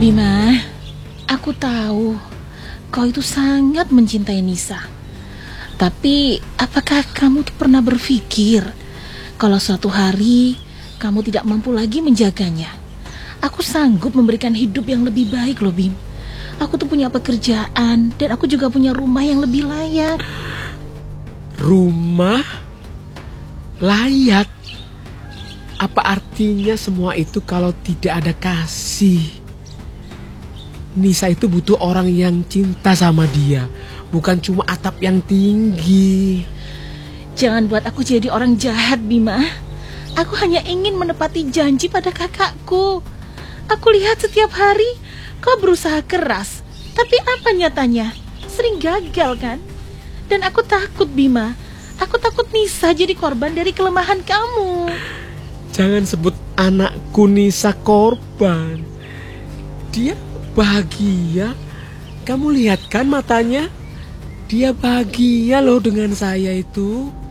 Bima, aku tahu kau itu sangat mencintai Nisa. Tapi apakah kamu tuh pernah berpikir kalau suatu hari kamu tidak mampu lagi menjaganya? Aku sanggup memberikan hidup yang lebih baik loh, Bim. Aku tuh punya pekerjaan dan aku juga punya rumah yang lebih layak. Rumah layak? Apa artinya semua itu kalau tidak ada kasih? Nisa itu butuh orang yang cinta sama dia, bukan cuma atap yang tinggi. Jangan buat aku jadi orang jahat, Bima. Aku hanya ingin menepati janji pada kakakku. Aku lihat setiap hari kau berusaha keras, tapi apa nyatanya? Sering gagal kan? Dan aku takut, Bima. Aku takut Nisa jadi korban dari kelemahan kamu. Jangan sebut anakku Nisa korban. Dia bahagia. Kamu lihat kan matanya? Dia bahagia loh dengan saya itu.